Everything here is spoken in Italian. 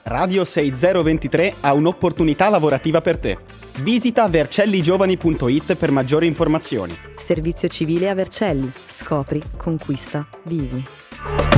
Radio 6023 ha un'opportunità lavorativa per te. Visita vercelligiovani.it per maggiori informazioni. Servizio civile a Vercelli. Scopri, conquista, vivi.